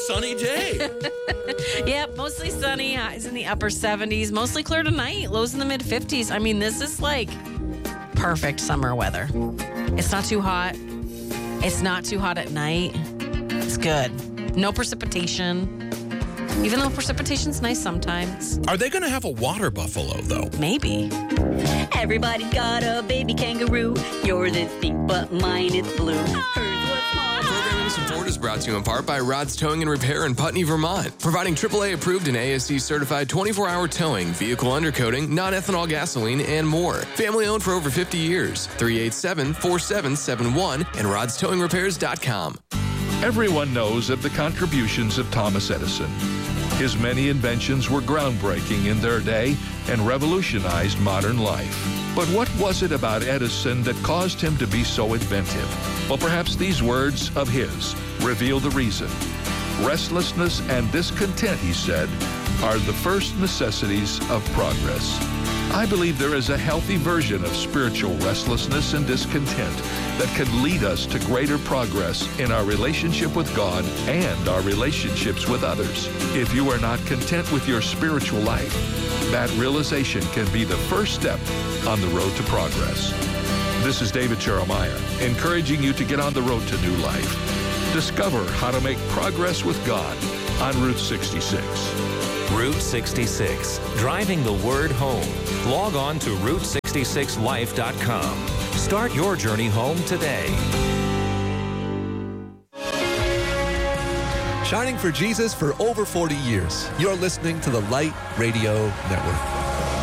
sunny day. Yep, mostly sunny. Highs in the upper 70s. Mostly clear tonight. Lows in the mid 50s. I mean, this is like perfect summer weather. It's not too hot. It's not too hot at night. It's good. No precipitation. Even though precipitation's nice sometimes. Are they going to have a water buffalo, though? Maybe. Everybody got a baby kangaroo. Yours is pink, but mine is blue. Hers was small. Programming support is brought to you in part by Rod's Towing and Repair in Putney, Vermont. Providing AAA approved and ASC certified 24-hour towing, vehicle undercoating, non-ethanol gasoline, and more. Family owned for over 50 years. 387-4771 and rodstowingrepairs.com. Everyone knows of the contributions of Thomas Edison. His many inventions were groundbreaking in their day and revolutionized modern life. But what was it about Edison that caused him to be so inventive? Well, perhaps these words of his reveal the reason. Restlessness and discontent, he said, are the first necessities of progress. I believe there is a healthy version of spiritual restlessness and discontent that can lead us to greater progress in our relationship with God and our relationships with others. If you are not content with your spiritual life, that realization can be the first step on the road to progress. This is David Jeremiah, encouraging you to get on the road to new life. Discover how to make progress with God on Route 66. Route 66, driving the word home. Log on to Route66Life.com. Start your journey home today. Shining for Jesus for over 40 years. You're listening to the Light Radio Network.